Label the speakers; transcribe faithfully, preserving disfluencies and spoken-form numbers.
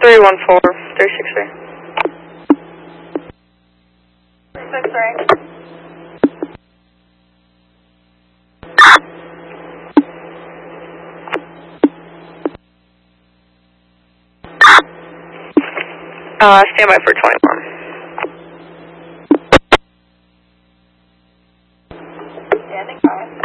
Speaker 1: three one four, three six three.
Speaker 2: three six three.
Speaker 1: Uh, stand by for twenty-one.
Speaker 2: Standing by.